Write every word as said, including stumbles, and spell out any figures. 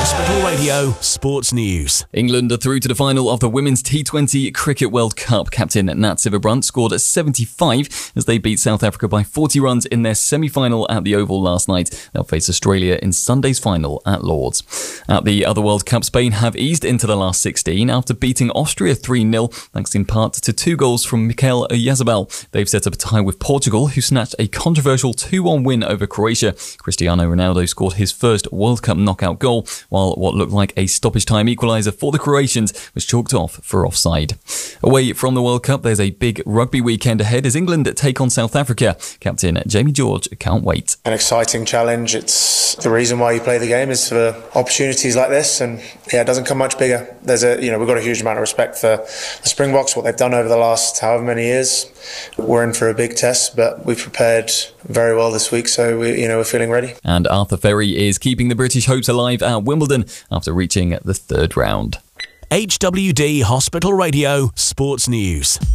Hospital Radio Sports News. England are through to the final of the Women's T twenty Cricket World Cup. Captain Nat Sciver-Brunt scored seventy-five as they beat South Africa by forty runs in their semi-final at the Oval last night. They'll face Australia in Sunday's final at Lord's. At the other World Cup, Spain have eased into the last sixteen after beating Austria three nil, thanks in part to two goals from Mikel Oyarzabal. They've set up a tie with Portugal, who snatched a controversial two one win over Croatia. Cristiano Ronaldo scored his first World Cup knockout goal, while what looked like a stoppage time equaliser for the Croatians was chalked off for offside. Away from the World Cup, there's a big rugby weekend ahead as England take on South Africa. Captain Jamie George can't wait. An exciting challenge. It's the reason why you play the game is for opportunities like this, and yeah, it doesn't come much bigger. There's a, you know, we've got a huge amount of respect for the Springboks, what they've done over the last however many years. We're in for a big test, but we've prepared very well this week, so we, you know, we're feeling ready. And Arthur Ferry is keeping the British hopes alive at Wimbledon after reaching the third round. H W D Hospital Radio Sports News.